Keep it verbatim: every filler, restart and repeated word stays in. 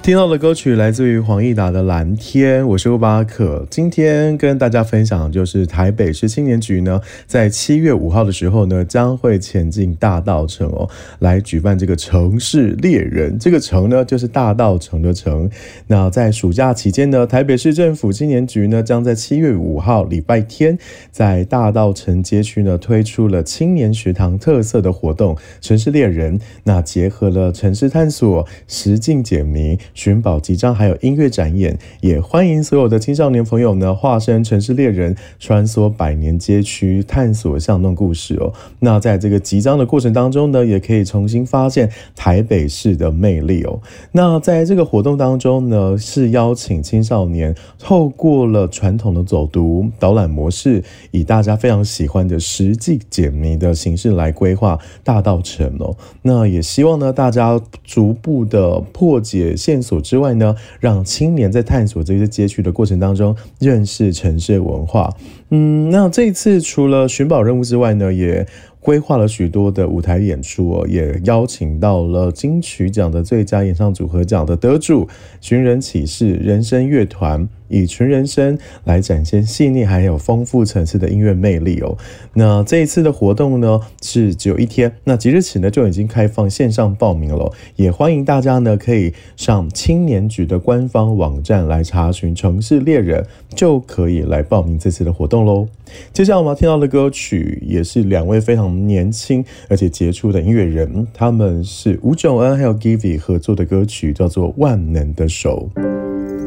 听到的歌曲来自于黄义达的《蓝天》，我是乌巴可。今天跟大家分享的就是台北市青年局呢，在七月五号的时候呢，将会前进大稻埕哦，来举办这个城市猎人。这个城呢，就是大稻埕的城。那在暑假期间呢，台北市政府青年局呢，将在七月五号礼拜天，在大稻埕街区呢，推出了青年学堂特色的活动——城市猎人。那结合了城市探索、实境解谜、寻宝集章还有音乐展演，也欢迎所有的青少年朋友呢化身城市猎人，穿梭百年街区，探索巷弄故事哦。那在这个集章的过程当中呢，也可以重新发现台北市的魅力哦。那在这个活动当中呢，是邀请青少年透过了传统的走读导览模式，以大家非常喜欢的实际解谜的形式来规划大稻埕哦。那也希望呢，大家逐步的破解线索之外呢，让青年在探索这些街区的过程当中，认识城市文化。嗯，那这一次除了寻宝任务之外呢，也规划了许多的舞台演出哦，也邀请到了金曲奖的最佳演唱组合奖的得主寻人启事人声乐团，以纯人声来展现细腻还有丰富层次的音乐魅力哦。那这一次的活动呢是只有一天，那即日起呢就已经开放线上报名了，也欢迎大家呢可以上青年局的官方网站来查询城市猎人，就可以来报名这次的活动咯。接下来我们要听到的歌曲也是两位非常年轻而且杰出的音乐人，他们是吴炯恩还有 Givi 合作的歌曲，叫做《万能的手》。